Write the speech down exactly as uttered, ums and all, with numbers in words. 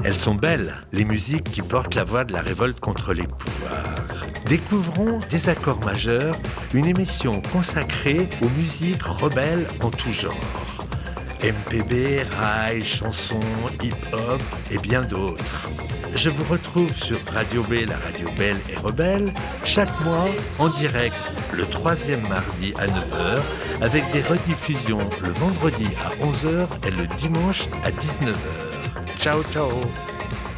Elles sont belles, les musiques qui portent la voix de la révolte contre les pouvoirs. Découvrons Désaccords majeurs, une émission consacrée aux musiques rebelles en tout genre. M P B, rail, chansons, hip-hop et bien d'autres. Je vous retrouve sur Radio B, la radio belle et rebelle, chaque mois en direct le troisième mardi à neuf heures, avec des rediffusions le vendredi à onze heures et le dimanche à dix-neuf heures. Ciao, ciao!